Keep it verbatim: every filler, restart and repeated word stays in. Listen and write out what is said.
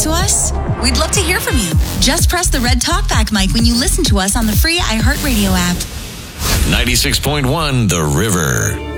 to us? We'd love to hear from you. Just press the red talkback mic when you listen to us on the free iHeartRadio app. ninety-six point one The River.